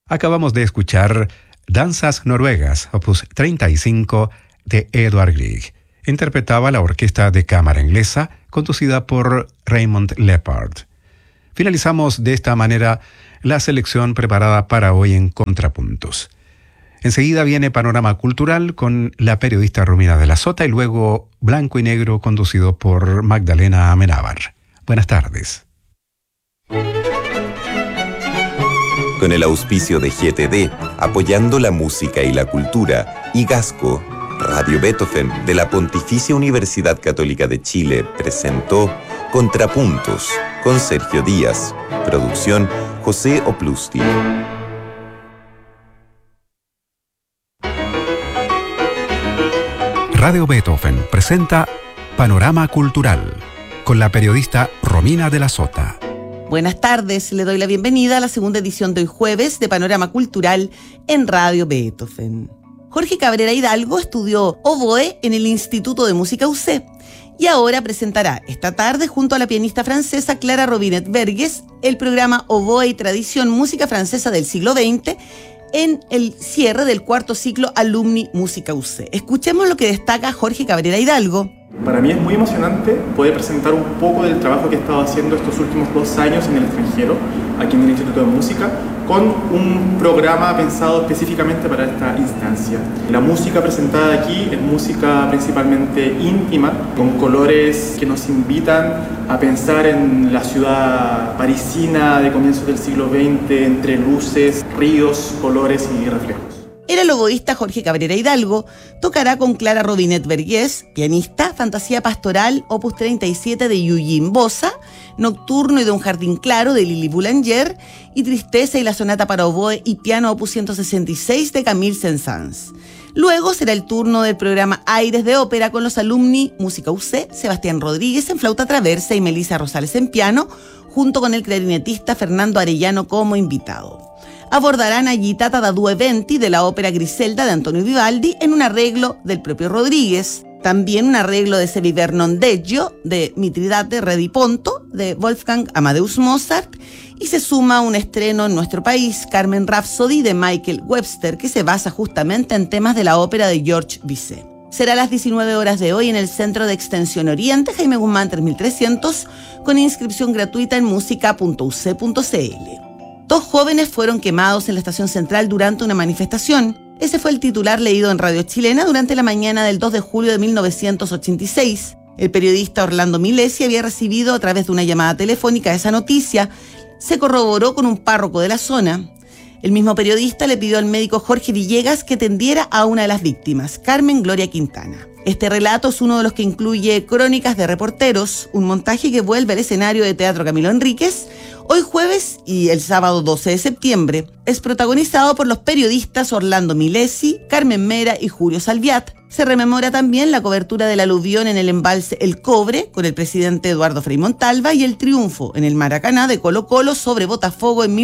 Acabamos de escuchar Danzas Noruegas, opus 35 de Edvard Grieg. Interpretaba la Orquesta de Cámara Inglesa, conducida por Raymond Leppard. Finalizamos de esta manera la selección preparada para hoy en Contrapuntos. Enseguida viene Panorama Cultural con la periodista Romina de la Sota y luego Blanco y Negro conducido por Magdalena Amenábar. Buenas tardes. Con el auspicio de GTD, apoyando la música y la cultura, y Gasco, Radio Beethoven de la Pontificia Universidad Católica de Chile presentó Contrapuntos con Sergio Díaz. Producción José Oplusti. Radio Beethoven presenta Panorama Cultural con la periodista Romina de la Sota. Buenas tardes, le doy la bienvenida a la segunda edición de hoy jueves de Panorama Cultural en Radio Beethoven. Jorge Cabrera Hidalgo estudió oboe en el Instituto de Música UC y ahora presentará esta tarde junto a la pianista francesa Clara Robinet-Vergues el programa Oboe y Tradición Música Francesa del siglo XX en el cierre del cuarto ciclo Alumni Música UC. Escuchemos lo que destaca Jorge Cabrera Hidalgo. Para mí es muy emocionante poder presentar un poco del trabajo que he estado haciendo estos últimos 2 años en el extranjero, aquí en el Instituto de Música, con un programa pensado específicamente para esta instancia. La música presentada aquí es música principalmente íntima, con colores que nos invitan a pensar en la ciudad parisina de comienzos del siglo XX, entre luces, ríos, colores y reflejos. El oboísta Jorge Cabrera Hidalgo tocará con Clara Robinet-Vergues, pianista, Fantasía Pastoral, opus 37 de Eugene Bossa, Nocturno y de un Jardín Claro de Lili Boulanger y Tristeza y la Sonata para oboe y piano opus 166 de Camille Saint-Saëns. Luego será el turno del programa Aires de Ópera con los alumni Música UC, Sebastián Rodríguez en flauta traversa y Melissa Rosales en piano, junto con el clarinetista Fernando Arellano como invitado. Abordarán Agitata da due venti de la ópera Griselda de Antonio Vivaldi en un arreglo del propio Rodríguez. También un arreglo de Se viver non deggio de Mitridate Re di Ponto de Wolfgang Amadeus Mozart. Y se suma un estreno en nuestro país, Carmen Rhapsody de Michael Webster, que se basa justamente en temas de la ópera de Georges Bizet. Será a las 19 horas de hoy en el Centro de Extensión Oriente, Jaime Guzmán 3300, con inscripción gratuita en música.uc.cl. 2 jóvenes fueron quemados en la estación central durante una manifestación. Ese fue el titular leído en Radio Chilena durante la mañana del 2 de julio de 1986. El periodista Orlando Milesi había recibido a través de una llamada telefónica esa noticia. Se corroboró con un párroco de la zona. El mismo periodista le pidió al médico Jorge Villegas que atendiera a una de las víctimas, Carmen Gloria Quintana. Este relato es uno de los que incluye Crónicas de Reporteros, un montaje que vuelve al escenario de Teatro Camilo Enríquez, hoy jueves y el sábado 12 de septiembre. Es protagonizado por los periodistas Orlando Milesi, Carmen Mera y Julio Salviat. Se rememora también la cobertura del aluvión en el embalse El Cobre con el presidente Eduardo Frei Montalva y el triunfo en el Maracaná de Colo-Colo sobre Botafogo en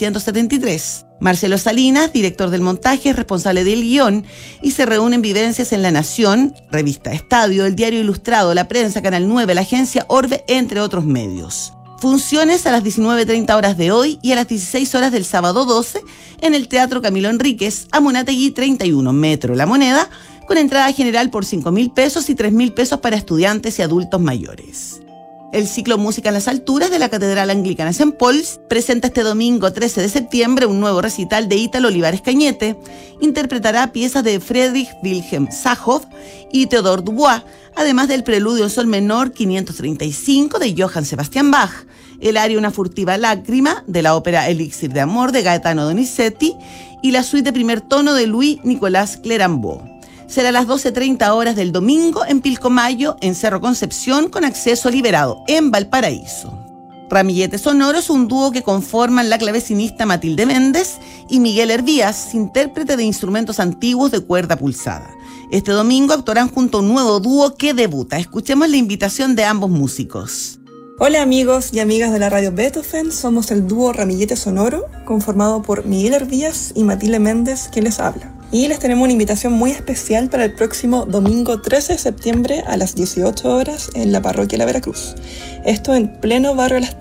1973. Marcelo Salinas, director del montaje, es responsable del guión y se reúnen vivencias en La Nación, Revista Estadio, el Diario Ilustrado, La Prensa, Canal 9, la agencia Orbe, entre otros medios. Funciones a las 19:30 horas de hoy y a las 16 horas del sábado 12 en el Teatro Camilo Enríquez, Amunátegui 31, Metro La Moneda, con entrada general por 5.000 pesos y 3.000 pesos para estudiantes y adultos mayores. El ciclo Música en las Alturas de la Catedral Anglicana St. Paul's presenta este domingo 13 de septiembre un nuevo recital de Ítalo Olivares Cañete. Interpretará piezas de Friedrich Wilhelm Sachow y Theodore Dubois, además del preludio en sol menor 535 de Johann Sebastian Bach, el aria Una furtiva lágrima de la ópera Elixir de Amor de Gaetano Donizetti y la suite de primer tono de Louis-Nicolas Clérambault. Será a las 12:30 horas del domingo en Pilcomayo, en Cerro Concepción, con acceso liberado, en Valparaíso. Ramillete Sonoro es un dúo que conforman la clavecinista Matilde Méndez y Miguel Hervías, intérprete de instrumentos antiguos de cuerda pulsada. Este domingo actuarán junto a un nuevo dúo que debuta. Escuchemos la invitación de ambos músicos. Hola amigos y amigas de la Radio Beethoven, somos el dúo Ramillete Sonoro, conformado por Miguel Hervías y Matilde Méndez, que les habla. Y les tenemos una invitación muy especial para el próximo domingo 13 de septiembre a las 18 horas en la Parroquia La Veracruz. Esto en pleno barrio Las Tarrias.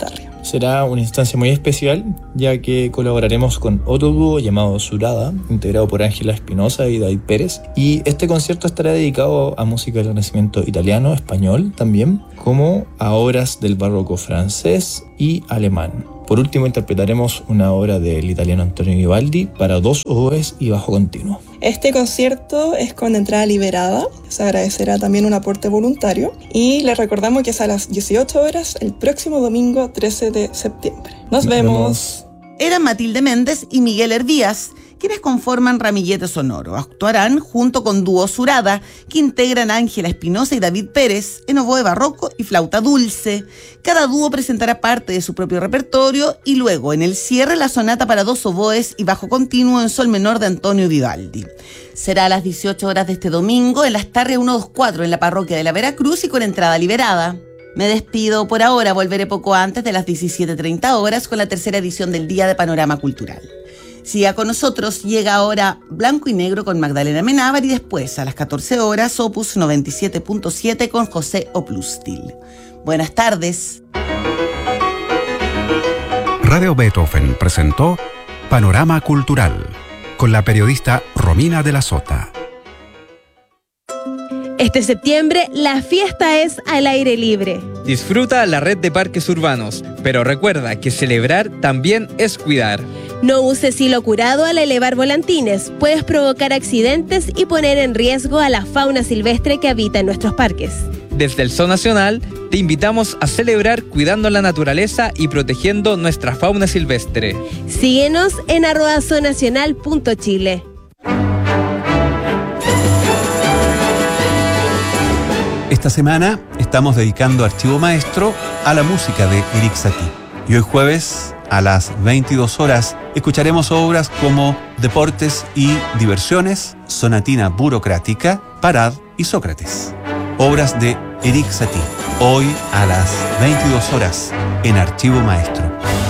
Será una instancia muy especial, ya que colaboraremos con otro dúo llamado Surada, integrado por Ángela Espinosa y David Pérez. Y este concierto estará dedicado a música del Renacimiento italiano, español también, como a obras del barroco francés y alemán. Por último, interpretaremos una obra del italiano Antonio Vivaldi para 2 oboes y bajo continuo. Este concierto es con entrada liberada, se agradecerá también un aporte voluntario y les recordamos que es a las 18 horas el próximo domingo 13 de septiembre. Nos vemos. Eran Matilde Méndez y Miguel Hervías, quienes conforman Ramillete Sonoro. Actuarán junto con Dúo Surada, que integran Ángela Espinosa y David Pérez en oboe barroco y flauta dulce. Cada dúo presentará parte de su propio repertorio y luego, en el cierre, la sonata para 2 oboes y bajo continuo en sol menor de Antonio Vivaldi. Será a las 18 horas de este domingo en las Tarrias 124 en la parroquia de la Veracruz y con entrada liberada. Me despido por ahora, volveré poco antes de las 17:30 horas con la tercera edición del Día de Panorama Cultural. Siga con nosotros, llega ahora Blanco y Negro con Magdalena Amenábar y después a las 14 horas Opus 97.7 con José Oplustil. Buenas tardes. Radio Beethoven presentó Panorama Cultural con la periodista Romina de la Sota. Este septiembre, la fiesta es al aire libre. Disfruta la red de parques urbanos, pero recuerda que celebrar también es cuidar. No uses hilo curado al elevar volantines. Puedes provocar accidentes y poner en riesgo a la fauna silvestre que habita en nuestros parques. Desde el Zoo Nacional, te invitamos a celebrar cuidando la naturaleza y protegiendo nuestra fauna silvestre. Síguenos en @zoonacional.chile. Esta semana estamos dedicando Archivo Maestro a la música de Erik Satie. Y hoy jueves, a las 22 horas, escucharemos obras como Deportes y Diversiones, Sonatina Burocrática, Parad y Sócrates. Obras de Erik Satie. Hoy a las 22 horas en Archivo Maestro.